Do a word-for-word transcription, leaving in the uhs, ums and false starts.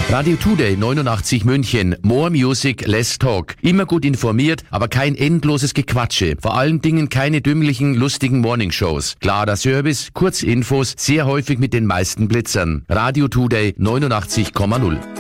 Radio Today neunundachtzig München. More Music, less talk. Immer gut informiert, aber kein endloses Gequatsche. Vor allen Dingen keine dümmlichen, lustigen Morningshows. Klarer Service, Kurzinfos, sehr häufig mit den meisten Blitzern. Radio Today neunundachtzig Komma null.